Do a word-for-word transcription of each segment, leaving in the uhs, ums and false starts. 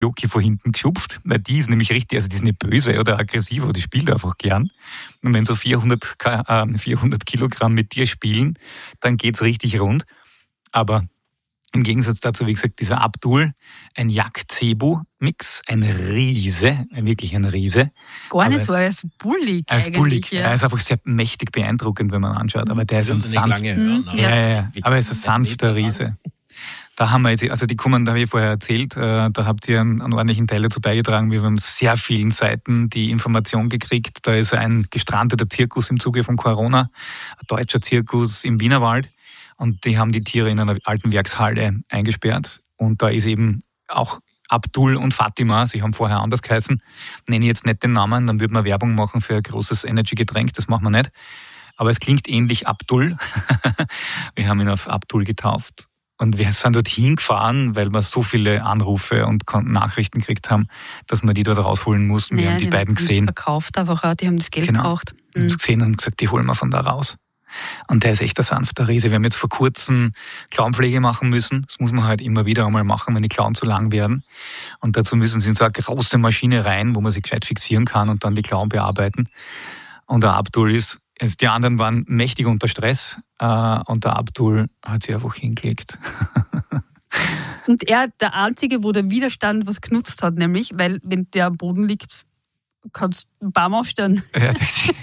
Joki von hinten geschupft, weil die ist nämlich richtig, also die ist nicht böse oder aggressiv, aber die spielt einfach gern. Und wenn so vierhundert, äh, vierhundert Kilogramm mit dir spielen, dann geht's richtig rund. Aber im Gegensatz dazu, wie gesagt, dieser Abdul, ein Jak-Cebu-Mix, ein Riese, wirklich ein Riese. Gar nicht so als bullig als eigentlich. Bullig. Ja. Er ist einfach sehr mächtig beeindruckend, wenn man anschaut. Aber der ist ein sanft, hören, ja, ja, ja. Aber er ist ein sanfter Riese. Da haben wir jetzt, also die kommen, da habe ich vorher erzählt, da habt ihr einen, einen ordentlichen Teil dazu beigetragen. Wir haben sehr vielen Seiten die Information gekriegt. Da ist ein gestrandeter Zirkus im Zuge von Corona, ein deutscher Zirkus im Wienerwald. Und die haben die Tiere in einer alten Werkshalle eingesperrt. Und da ist eben auch Abdul und Fatima, sie haben vorher anders geheißen, nenne ich jetzt nicht den Namen, dann würde man Werbung machen für ein großes Energy-Getränk, das machen wir nicht. Aber es klingt ähnlich Abdul. Wir haben ihn auf Abdul getauft. Und wir sind dort hingefahren, weil wir so viele Anrufe und Nachrichten gekriegt haben, dass wir die dort rausholen mussten. Wir naja, haben die, die beiden haben gesehen. Verkauft einfach, die haben das Geld genau. gebraucht. Wir haben es gesehen und gesagt, die holen wir von da raus. Und der ist echt ein sanfter Riese. Wir haben jetzt vor kurzem Klauenpflege machen müssen. Das muss man halt immer wieder einmal machen, wenn die Klauen zu lang werden. Und dazu müssen sie in so eine große Maschine rein, wo man sich gescheit fixieren kann und dann die Klauen bearbeiten. Und der Abdul ist, also die anderen waren mächtig unter Stress und der Abdul hat sich einfach hingelegt. Und er, der Einzige, wo der Widerstand was genutzt hat, nämlich, weil wenn der am Boden liegt, kannst du einen Baum aufstellen. Ja,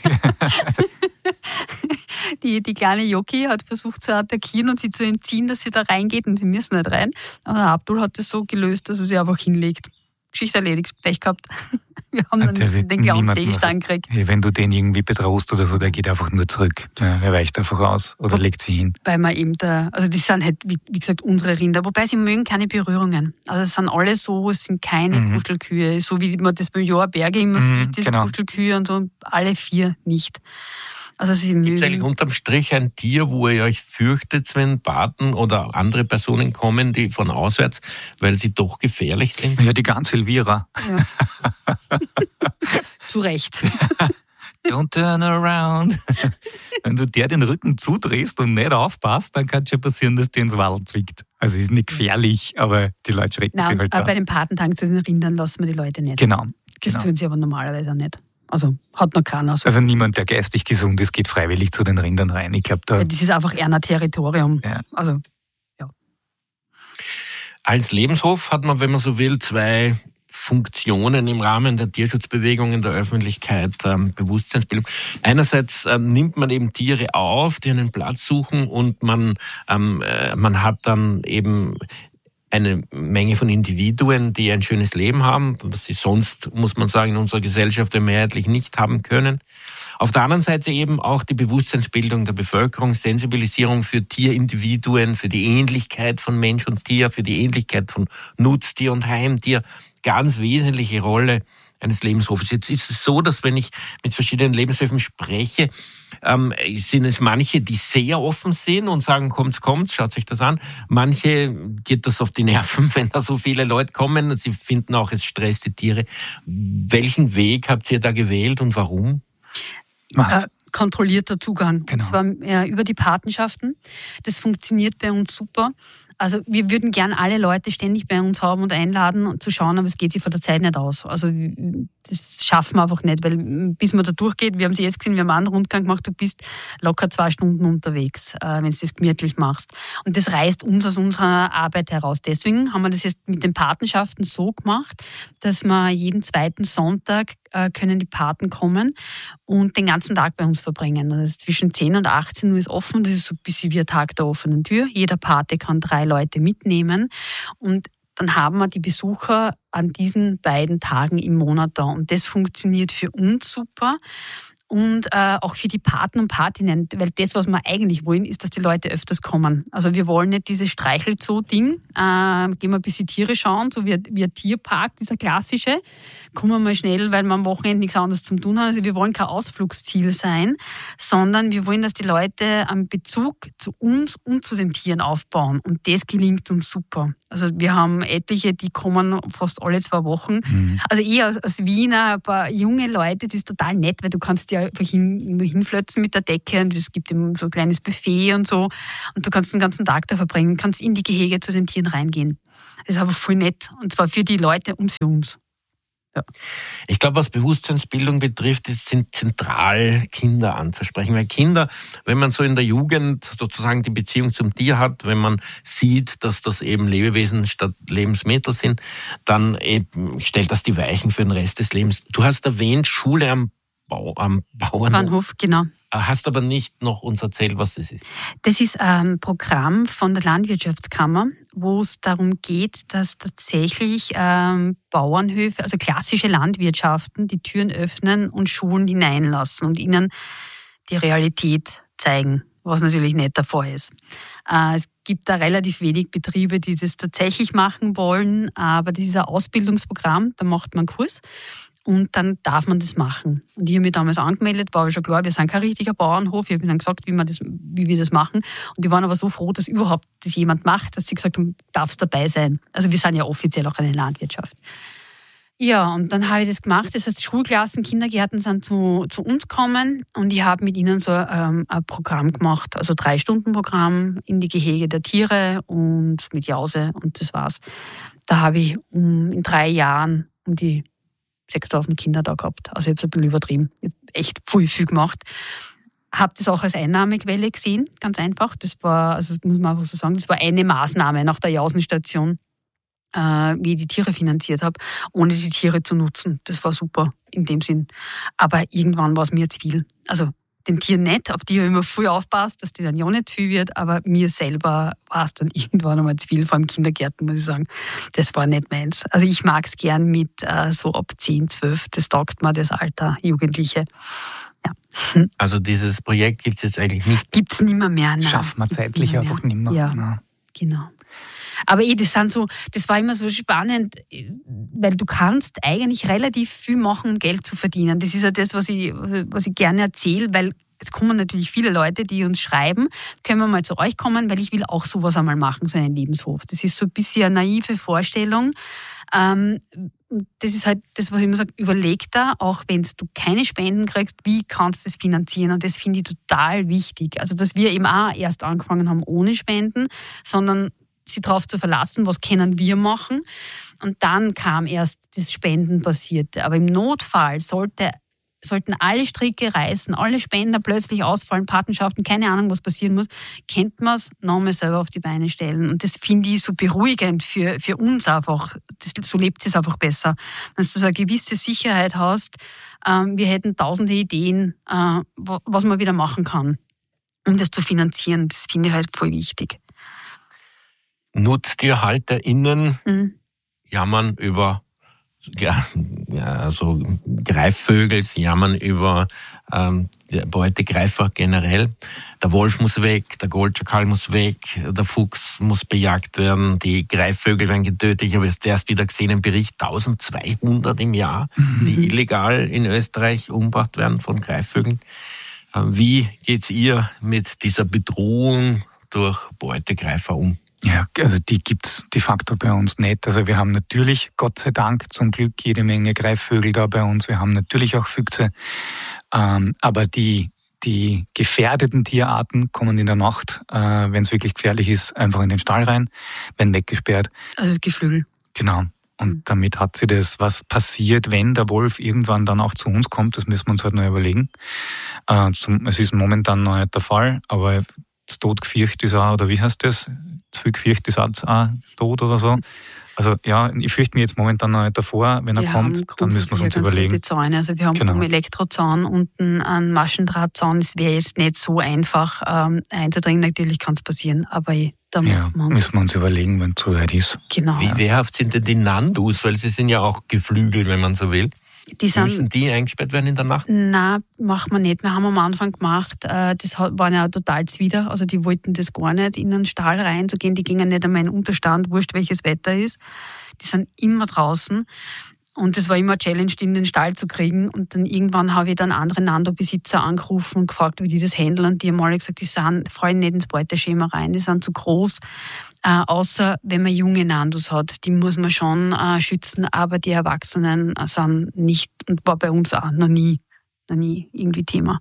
die, die kleine Joki hat versucht zu attackieren und sie zu entziehen, dass sie da reingeht und sie müssen nicht rein. Aber der Abdul hat das so gelöst, dass er sie einfach hinlegt. Geschichte erledigt, Pech gehabt. Wir haben dann der den Klauenpflegestand gekriegt. Hey, wenn du den irgendwie bedrohst oder so, der geht einfach nur zurück. Ja, er weicht einfach aus oder und legt sie hin. Weil man eben da, also die sind halt, wie, wie gesagt, unsere Rinder. Wobei sie mögen keine Berührungen. Also es sind alle so, es sind keine mhm. Kuschelkühe. So wie man das bei Joa-Berge immer mhm, sieht, diese genau. Kuschelkühe und so, alle vier nicht. Also sie mögen. Gibt es eigentlich unterm Strich ein Tier, wo ihr euch fürchtet, wenn Paten oder andere Personen kommen, die von auswärts, weil sie doch gefährlich sind? Ja, die Gans Elvira. Ja. Zu Recht. Don't turn around. Wenn du der den Rücken zudrehst und nicht aufpasst, dann kann es schon passieren, dass dir ins Wald zwickt. Also es ist nicht gefährlich, aber die Leute schrecken Nein, sich halt aber an. Bei den Patentagen zu den Rindern lassen wir die Leute nicht. Genau. Das genau. tun sie aber normalerweise auch nicht. Also hat noch keiner so. Also niemand, der geistig gesund ist, geht freiwillig zu den Rindern rein. Ich glaube, da. Ja, das ist einfach eher ein Territorium. Ja. Also, ja. Als Lebenshof hat man, wenn man so will, zwei Funktionen im Rahmen der Tierschutzbewegung in der Öffentlichkeit, ähm, Bewusstseinsbildung. Einerseits ähm, nimmt man eben Tiere auf, die einen Platz suchen und man, ähm, äh, man hat dann eben eine Menge von Individuen, die ein schönes Leben haben, was sie sonst, muss man sagen, in unserer Gesellschaft mehrheitlich nicht haben können. Auf der anderen Seite eben auch die Bewusstseinsbildung der Bevölkerung, Sensibilisierung für Tierindividuen, für die Ähnlichkeit von Mensch und Tier, für die Ähnlichkeit von Nutztier und Heimtier. Ganz wesentliche Rolle eines Lebenshofes. Jetzt ist es so, dass wenn ich mit verschiedenen Lebenshöfen spreche, ähm, sind es manche, die sehr offen sind und sagen, kommt's, kommt's, schaut sich das an. Manche geht das auf die Nerven, wenn da so viele Leute kommen. Sie finden auch, es stresst die Tiere. Welchen Weg habt ihr da gewählt und warum? Was? Äh, kontrollierter Zugang. Genau. Und zwar äh, über die Patenschaften. Das funktioniert bei uns super. Also wir würden gern alle Leute ständig bei uns haben und einladen und zu schauen, aber es geht sich von der Zeit nicht aus. Also das schaffen wir einfach nicht, weil bis man da durchgeht, wir haben sie jetzt gesehen, wir haben einen Rundgang gemacht, du bist locker zwei Stunden unterwegs, äh, wenn du das gemütlich machst. Und das reißt uns aus unserer Arbeit heraus. Deswegen haben wir das jetzt mit den Patenschaften so gemacht, dass wir jeden zweiten Sonntag äh, können die Paten kommen und den ganzen Tag bei uns verbringen. Das ist zwischen zehn und achtzehn Uhr ist offen, das ist so ein bisschen wie ein Tag der offenen Tür. Jeder Pate kann drei Leute mitnehmen und dann haben wir die Besucher an diesen beiden Tagen im Monat da. Und das funktioniert für uns super und äh, auch für die Paten und Patinnen, weil das, was wir eigentlich wollen, ist, dass die Leute öfters kommen. Also wir wollen nicht dieses Streichelzoo-Ding, äh, gehen wir ein bisschen Tiere schauen, so wie, wie ein Tierpark, dieser klassische, kommen wir mal schnell, weil wir am Wochenende nichts anderes zum tun haben. Also wir wollen kein Ausflugsziel sein, sondern wir wollen, dass die Leute einen Bezug zu uns und zu den Tieren aufbauen. Und das gelingt uns super. Also wir haben etliche, die kommen fast alle zwei Wochen. Mhm. Also ich als, als Wiener, ein paar junge Leute, das ist total nett, weil du kannst dir dich einfach hin, hinflötzen mit der Decke und es gibt eben so ein kleines Buffet und so. Und du kannst den ganzen Tag da verbringen, kannst in die Gehege zu den Tieren reingehen. Das ist aber voll nett. Und zwar für die Leute und für uns. Ja. Ich glaube, was Bewusstseinsbildung betrifft, ist sind zentral Kinder anzusprechen. Weil Kinder, wenn man so in der Jugend sozusagen die Beziehung zum Tier hat, wenn man sieht, dass das eben Lebewesen statt Lebensmittel sind, dann eben stellt das die Weichen für den Rest des Lebens. Du hast erwähnt, Schule am, Bau, am Bauernhof. Bahnhof, genau. Hast aber nicht noch uns erzählt, was das ist. Das ist ein Programm von der Landwirtschaftskammer, wo es darum geht, dass tatsächlich ähm, Bauernhöfe, also klassische Landwirtschaften, die Türen öffnen und Schulen hineinlassen und ihnen die Realität zeigen, was natürlich nicht der Fall ist. Äh, es gibt da relativ wenig Betriebe, die das tatsächlich machen wollen, aber das ist ein Ausbildungsprogramm, da macht man einen Kurs. Und dann darf man das machen. Und ich habe mich damals angemeldet, war aber schon klar, wir sind kein richtiger Bauernhof. Ich habe ihnen dann gesagt, wie wir, das, wie wir das machen. Und die waren aber so froh, dass überhaupt das jemand macht, dass sie gesagt haben, darfst dabei sein. Also wir sind ja offiziell auch eine Landwirtschaft. Ja, und dann habe ich das gemacht. Das heißt, Schulklassen, Kindergärten sind zu, zu uns gekommen und ich habe mit ihnen so ähm, ein Programm gemacht, also drei Stunden Programm in die Gehege der Tiere und mit Jause und das war's. Da habe ich um, in drei Jahren um die sechstausend Kinder da gehabt. Also ich habe es ein bisschen übertrieben. Ich habe echt viel, viel gemacht. Habe das auch als Einnahmequelle gesehen, ganz einfach. Das war, also das muss man einfach so sagen, das war eine Maßnahme nach der Jausenstation, äh, wie ich die Tiere finanziert habe, ohne die Tiere zu nutzen. Das war super in dem Sinn. Aber irgendwann war es mir zu viel. Also den Tieren nicht, auf die habe ich immer früh aufpasst, dass die dann ja nicht zu viel wird, aber mir selber war es dann irgendwann einmal zu viel, vor allem Kindergärten, muss ich sagen. Das war nicht meins. Also ich mag es gern mit äh, so ab zehn, zwölf, das taugt mir das Alter, Jugendliche. Ja. Also dieses Projekt gibt es jetzt eigentlich nicht? Gibt es nimmer mehr. Nein, schaffen wir zeitlich nimmer einfach nimmer. Ja, Nein. Genau. Aber eh, das sind so, das war immer so spannend, weil du kannst eigentlich relativ viel machen, um Geld zu verdienen. Das ist ja das, was ich, was ich gerne erzähle, weil es kommen natürlich viele Leute, die uns schreiben, können wir mal zu euch kommen, weil ich will auch sowas einmal machen, so einen Lebenshof. Das ist so ein bisschen eine naive Vorstellung. Ähm, das ist halt das, was ich immer sage, überleg da, auch wenn du keine Spenden kriegst, wie kannst du das finanzieren? Und das finde ich total wichtig. Also, dass wir eben auch erst angefangen haben ohne Spenden, sondern sie darauf zu verlassen, was können wir machen. Und dann kam erst das Spenden passierte. Aber im Notfall sollte, sollten alle Stricke reißen, alle Spender plötzlich ausfallen, Patenschaften, keine Ahnung, was passieren muss, könnte man es nochmal selber auf die Beine stellen. Und das finde ich so beruhigend für, für uns einfach. Das, so lebt es einfach besser. Wenn du so eine gewisse Sicherheit hast, ähm, wir hätten tausende Ideen, äh, was man wieder machen kann, um das zu finanzieren. Das finde ich halt voll wichtig. NutztierhalterInnen mhm. jammern über ja, ja, so Greifvögel, sie jammern über ähm, Beutegreifer generell. Der Wolf muss weg, der Goldschakal muss weg, der Fuchs muss bejagt werden, die Greifvögel werden getötet. Ich habe jetzt erst wieder gesehen einen Bericht, eintausendzweihundert im Jahr, mhm. die illegal in Österreich umgebracht werden von Greifvögeln. Wie geht's ihr mit dieser Bedrohung durch Beutegreifer um? Ja, also die gibt's de facto bei uns nicht. Also wir haben natürlich, Gott sei Dank, zum Glück jede Menge Greifvögel da bei uns. Wir haben natürlich auch Füchse. Ähm, aber die, die gefährdeten Tierarten kommen in der Nacht, äh, wenn es wirklich gefährlich ist, einfach in den Stall rein, werden weggesperrt. Also das Geflügel. Genau. Und damit hat sie das, was passiert, wenn der Wolf irgendwann dann auch zu uns kommt, das müssen wir uns halt noch überlegen. Äh, zum, es ist momentan noch nicht der Fall, aber das Todgefürcht ist auch, oder wie heißt das? Zu viel Gefürcht ist auch tot oder so. Also ja, ich fürchte mich jetzt momentan noch nicht davor. Wenn er wir kommt, dann müssen wir es uns überlegen. Gute Zäune. Also wir haben genau. einen Elektrozaun und einen Maschendrahtzaun. Es wäre jetzt nicht so einfach ähm, einzudringen. Natürlich kann es passieren, aber da ja, wir müssen wir uns überlegen, wenn es so weit ist. Genau. Wie wehrhaft sind denn die Nandus? Weil sie sind ja auch geflügelt, wenn man so will. Die sind, Müssen die eingesperrt werden in der Nacht? Nein, machen wir nicht. Wir haben am Anfang gemacht, das waren ja total zwider. Also die wollten das gar nicht, in den Stall reinzugehen. Die gingen nicht einmal in den Unterstand, wurscht welches Wetter ist. Die sind immer draußen. Und das war immer eine Challenge, die in den Stall zu kriegen. Und dann irgendwann habe ich dann andere Nando-Besitzer angerufen und gefragt, wie die das handeln. Und die haben alle gesagt, die sind, fallen nicht ins Beuteschema rein, die sind zu groß. Äh, außer wenn man junge Nandos hat, die muss man schon äh, schützen, aber die Erwachsenen sind nicht, und war bei uns auch noch nie, noch nie irgendwie Thema.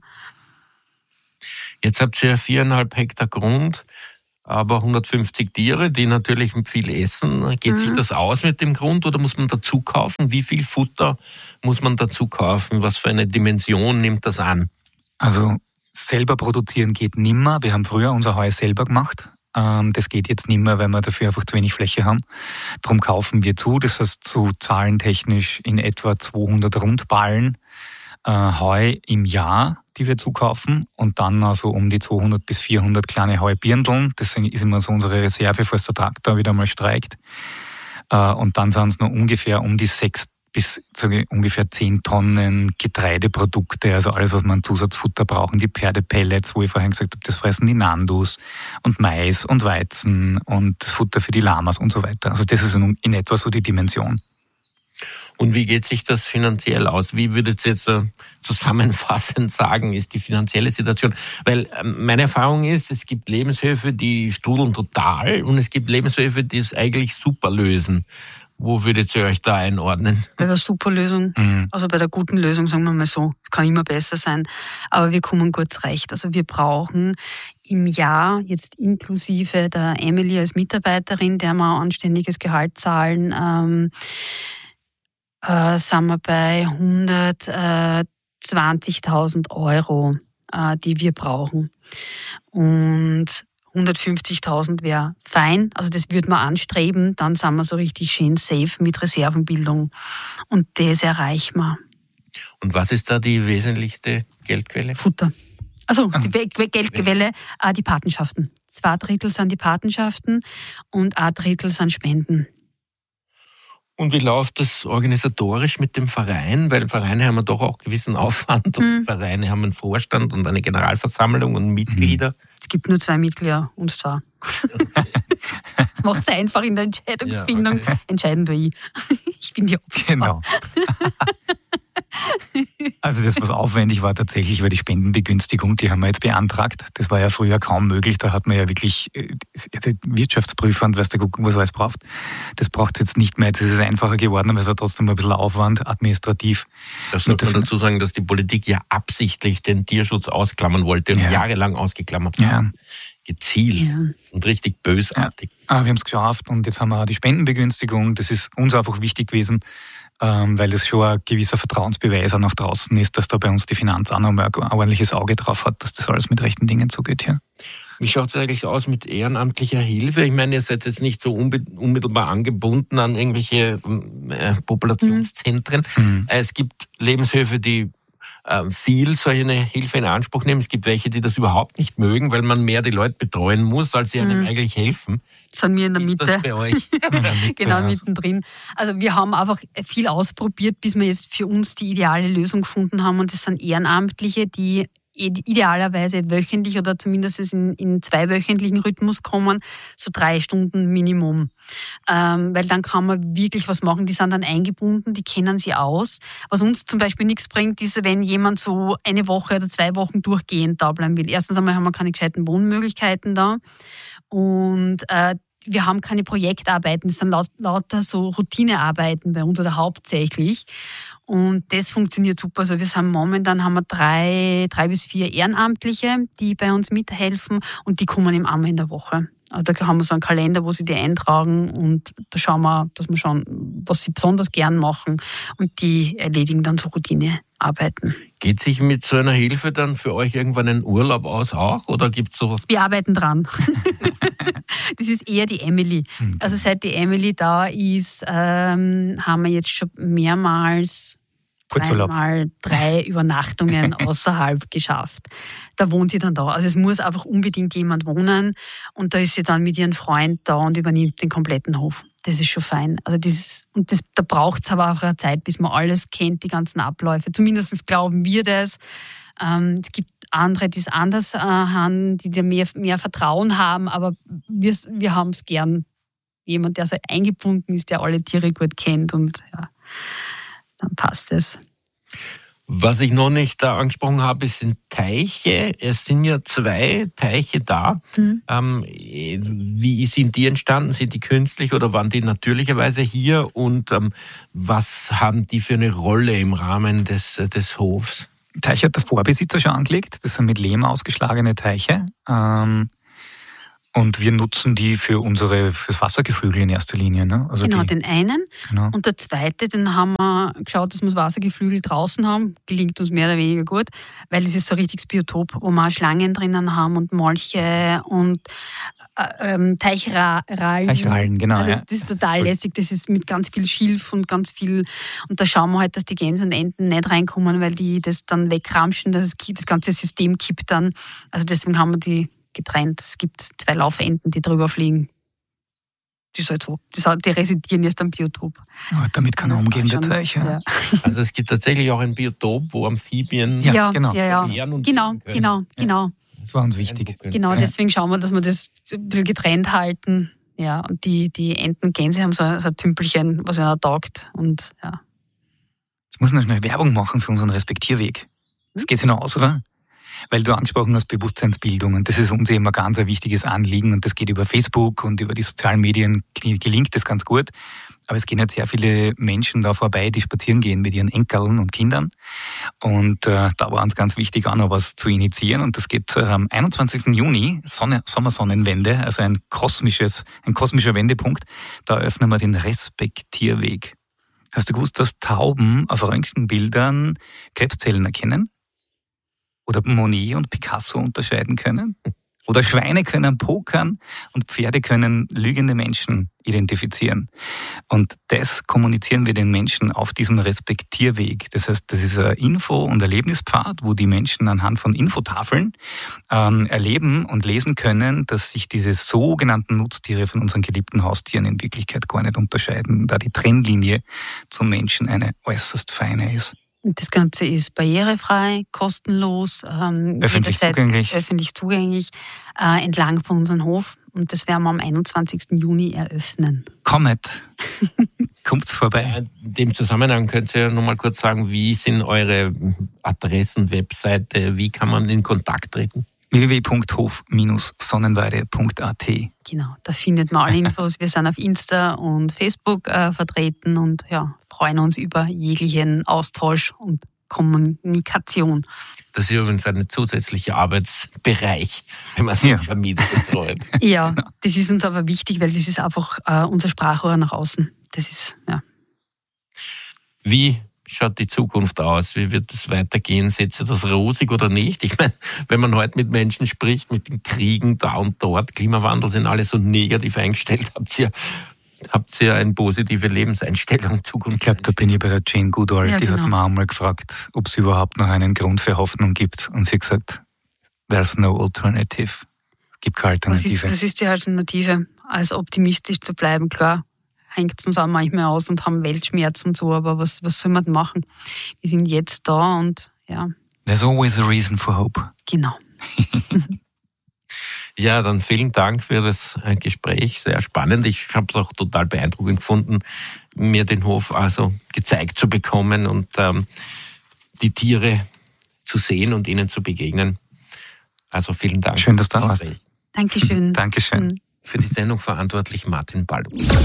Jetzt habt ihr viereinhalb Hektar Grund, aber hundertfünfzig Tiere, die natürlich viel essen. Geht mhm. sich das aus mit dem Grund oder muss man dazu kaufen? Wie viel Futter muss man dazu kaufen? Was für eine Dimension nimmt das an? Also selber produzieren geht nimmer. Wir haben früher unser Heu selber gemacht. Das geht jetzt nimmer, weil wir dafür einfach zu wenig Fläche haben. Darum kaufen wir zu. Das heißt, so zahlentechnisch in etwa zweihundert Rundballen äh, Heu im Jahr, die wir zukaufen. Und dann also um die zweihundert bis vierhundert kleine Heubirndeln. Das ist immer so unsere Reserve, falls der Traktor wieder mal streikt. Äh, und dann sind es nur ungefähr um die sechs bis sage ich, ungefähr zehn Tonnen Getreideprodukte, also alles, was man Zusatzfutter brauchen, die Pferdepellets, wo ich vorhin gesagt habe, das fressen die Nandus und Mais und Weizen und Futter für die Lamas und so weiter. Also das ist in, in etwa so die Dimension. Und wie geht sich das finanziell aus? Wie würdet ihr jetzt zusammenfassend sagen, ist die finanzielle Situation? Weil meine Erfahrung ist, es gibt Lebenshöfe, die strudeln total und es gibt Lebenshöfe, die es eigentlich super lösen. Wo würdet ihr euch da einordnen? Bei der Superlösung, mhm. also bei der guten Lösung, sagen wir mal so, kann immer besser sein, aber wir kommen gut zurecht. Also wir brauchen im Jahr, jetzt inklusive der Emily als Mitarbeiterin, der wir ein anständiges Gehalt zahlen, ähm, äh, sind wir bei hundertzwanzigtausend Euro, äh, die wir brauchen. Und hundertfünfzigtausend wäre fein, also das würde man anstreben, dann sind wir so richtig schön safe mit Reservenbildung und das erreichen wir. Und was ist da die wesentlichste Geldquelle? Futter. Also die Geldquelle, äh, die Patenschaften. Zwei Drittel sind die Patenschaften und ein Drittel sind Spenden. Und wie läuft das organisatorisch mit dem Verein? Weil Vereine haben ja doch auch gewissen Aufwand und mhm. Vereine haben einen Vorstand und eine Generalversammlung und Mitglieder. Es gibt nur zwei Mitglieder, uns zwei. Das macht es einfach in der Entscheidungsfindung. Ja, okay. Entscheiden tue ich. Ich bin die Opfer. Genau. Also das, was aufwendig war tatsächlich, war die Spendenbegünstigung, die haben wir jetzt beantragt. Das war ja früher kaum möglich, da hat man ja wirklich jetzt Wirtschaftsprüfer und weißt du, gucken, was alles braucht. Das braucht es jetzt nicht mehr, jetzt ist es einfacher geworden, aber es war trotzdem ein bisschen Aufwand, administrativ. Das sollte man dazu sagen, dass die Politik ja absichtlich den Tierschutz ausklammern wollte und ja. jahrelang ausgeklammert hat. Ja. Gezielt ja. und richtig bösartig. Ja. Wir haben es geschafft und jetzt haben wir auch die Spendenbegünstigung, das ist uns einfach wichtig gewesen, weil es schon ein gewisser Vertrauensbeweis auch nach draußen ist, dass da bei uns die Finanz auch noch mal ein ordentliches Auge drauf hat, dass das alles mit rechten Dingen zugeht hier. Wie schaut es eigentlich aus mit ehrenamtlicher Hilfe? Ich meine, ihr seid jetzt nicht so unmittelbar angebunden an irgendwelche äh, Populationszentren. Mhm. Es gibt Lebenshöfe, die äh, viel solche Hilfe in Anspruch nehmen. Es gibt welche, die das überhaupt nicht mögen, weil man mehr die Leute betreuen muss, als sie einem mhm. eigentlich helfen. Das sind wir in der Ist Mitte. Das bei euch? Genau, mittendrin. Also wir haben einfach viel ausprobiert, bis wir jetzt für uns die ideale Lösung gefunden haben. Und das sind Ehrenamtliche, die idealerweise wöchentlich oder zumindest in, in zweiwöchentlichen Rhythmus kommen, so drei Stunden Minimum. Ähm, weil dann kann man wirklich was machen, die sind dann eingebunden, die kennen sie aus. Was uns zum Beispiel nichts bringt, ist, wenn jemand so eine Woche oder zwei Wochen durchgehend da bleiben will. Erstens einmal haben wir keine gescheiten Wohnmöglichkeiten da und äh, wir haben keine Projektarbeiten, das sind laut, lauter so Routinearbeiten bei uns oder hauptsächlich. Und das funktioniert super. Also wir sind momentan haben wir drei, drei bis vier Ehrenamtliche, die bei uns mithelfen und die kommen eben einmal in der Woche. Also da haben wir so einen Kalender, wo sie die eintragen und da schauen wir, dass wir schauen, was sie besonders gern machen und die erledigen dann so Routinearbeiten. Geht sich mit so einer Hilfe dann für euch irgendwann ein Urlaub aus auch oder gibt es sowas? Wir arbeiten dran. Das ist eher die Emily. Also seit die Emily da ist, ähm, haben wir jetzt schon mehrmals dreimal drei Übernachtungen außerhalb geschafft. Da wohnt sie dann da. Also es muss einfach unbedingt jemand wohnen und da ist sie dann mit ihrem Freund da und übernimmt den kompletten Hof. Das ist schon fein. Also das, und das, da braucht es aber auch eine Zeit, bis man alles kennt, die ganzen Abläufe. Zumindest glauben wir das. Ähm, es gibt andere, die es anders äh, haben, die dir mehr, mehr Vertrauen haben, aber wir, wir haben es gern. Jemand, der so eingebunden ist, der alle Tiere gut kennt und ja, dann passt es. Was ich noch nicht da angesprochen habe, sind Teiche. Es sind ja zwei Teiche da. Mhm. Ähm, wie sind die entstanden? Sind die künstlich oder waren die natürlicherweise hier? Und ähm, was haben die für eine Rolle im Rahmen des, des Hofs? Teiche hat der Vorbesitzer schon angelegt. Das sind mit Lehm ausgeschlagene Teiche. Ähm, Und wir nutzen die für unsere fürs Wassergeflügel in erster Linie. Ne? Also genau, die, den einen. Genau. Und der zweite, den haben wir geschaut, dass wir das Wassergeflügel draußen haben. Gelingt uns mehr oder weniger gut, weil es ist so ein richtiges Biotop, wo wir Schlangen drinnen haben und Molche und äh, ähm, Teichrallen. Teichrallen, genau. Also ja. das ist total lässig. Das ist mit ganz viel Schilf und ganz viel. Und da schauen wir halt, dass die Gänse und Enten nicht reinkommen, weil die das dann wegramschen. Das, das ganze System kippt dann. Also deswegen haben wir die getrennt. Es gibt zwei Laufenten, die drüber fliegen. Die, halt so, die residieren jetzt am Biotop. Ja, damit kann er umgehen, der Teich. Ja. Ja. Also es gibt tatsächlich auch ein Biotop, wo Amphibien ja, ja, genau. Ja, ja. Genau, genau, genau. Das war uns wichtig. Genau, deswegen schauen wir, dass wir das ein bisschen getrennt halten. Ja, und die, die Enten, Gänse haben so, so ein Tümpelchen, was ihnen taugt. Und ja. Jetzt muss ich noch schnell Werbung machen für unseren Respektierweg. Das geht sich noch aus, oder? Weil du angesprochen hast, Bewusstseinsbildung, und das ist uns immer ganz ein wichtiges Anliegen, und das geht über Facebook und über die sozialen Medien, gelingt das ganz gut. Aber es gehen jetzt sehr viele Menschen da vorbei, die spazieren gehen mit ihren Enkeln und Kindern. Und äh, da war uns ganz wichtig, auch noch was zu initiieren. Und das geht am einundzwanzigsten Juni, Sonne, Sommersonnenwende, also ein kosmisches, ein kosmischer Wendepunkt. Da eröffnen wir den Respektierweg. Hast du gewusst, dass Tauben auf Röntgenbildern Krebszellen erkennen? Oder Monet und Picasso unterscheiden können? Oder Schweine können pokern und Pferde können lügende Menschen identifizieren. Und das kommunizieren wir den Menschen auf diesem Respektierweg. Das heißt, das ist ein Info- und Erlebnispfad, wo die Menschen anhand von Infotafeln ähm, erleben und lesen können, dass sich diese sogenannten Nutztiere von unseren geliebten Haustieren in Wirklichkeit gar nicht unterscheiden, da die Trennlinie zum Menschen eine äußerst feine ist. Das Ganze ist barrierefrei, kostenlos, ähm, öffentlich zugänglich, öffentlich zugänglich äh, entlang von unserem Hof. Und das werden wir am einundzwanzigsten Juni eröffnen. Kommet, kommt's vorbei. In dem Zusammenhang könnt ihr noch mal kurz sagen, wie sind eure Adressen, Webseite, wie kann man in Kontakt treten? w w w punkt hof sonnenweide punkt a t. Genau, da findet man alle Infos. Wir sind auf Insta und Facebook äh, vertreten und ja, freuen uns über jeglichen Austausch und Kommunikation. Das ist übrigens ein zusätzlicher Arbeitsbereich, wenn man sich ja. vermietet betreut. Ja, das ist uns aber wichtig, weil das ist einfach äh, unser Sprachrohr nach außen. Das ist, ja. Wie schaut die Zukunft aus? Wie wird es weitergehen? Seht ihr das rosig oder nicht? Ich meine, wenn man heute mit Menschen spricht, mit den Kriegen da und dort, Klimawandel, sind alle so negativ eingestellt. Habt ihr, habt ihr eine positive Lebenseinstellung in Zukunft? Ich glaube, da bin ich bei der Jane Goodall. Ja, die genau. hat mir einmal gefragt, ob es überhaupt noch einen Grund für Hoffnung gibt. Und sie hat gesagt, there's no alternative. Es gibt keine Alternative. Was ist, was ist die Alternative? Als optimistisch zu bleiben, klar. Hängt es uns auch manchmal aus und haben Weltschmerzen und so, aber was, was soll man machen? Wir sind jetzt da und ja. There's always a reason for hope. Genau. Ja, dann vielen Dank für das Gespräch, sehr spannend. Ich habe es auch total beeindruckend gefunden, mir den Hof also gezeigt zu bekommen und ähm, die Tiere zu sehen und ihnen zu begegnen. Also vielen Dank. Schön, dass du da warst. Dankeschön. Dankeschön. Mhm. Für die Sendung verantwortlich Martin Balluck.